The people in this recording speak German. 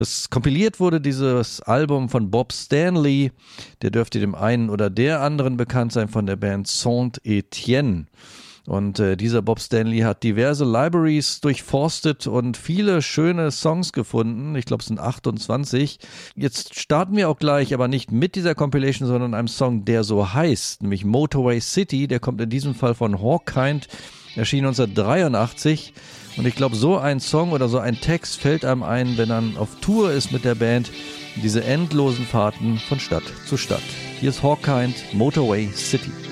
Es kompiliert wurde dieses Album von Bob Stanley, der dürfte dem einen oder der anderen bekannt sein von der Band Saint-Étienne. Und dieser Bob Stanley hat diverse Libraries durchforstet und viele schöne Songs gefunden. Ich glaube, es sind 28. Jetzt starten wir auch gleich, aber nicht mit dieser Compilation, sondern einem Song, der so heißt, nämlich Motorway City. Der kommt in diesem Fall von Hawkkind, erschien 1983. Und ich glaube, so ein Song oder so ein Text fällt einem ein, wenn man auf Tour ist mit der Band, diese endlosen Fahrten von Stadt zu Stadt. Hier ist Hawkkind, Motorway City.